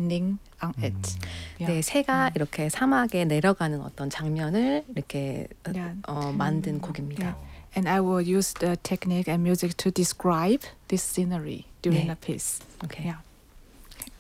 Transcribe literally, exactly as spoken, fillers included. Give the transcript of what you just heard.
descending on it. Yeah. 네, 새가 이렇게 사막에 내려가는 어떤 장면을 이렇게 Yeah. 어, 만든 곡입니다. Yeah. And I will use the technique and music to describe this scenery during 네. the piece. Okay. Yeah.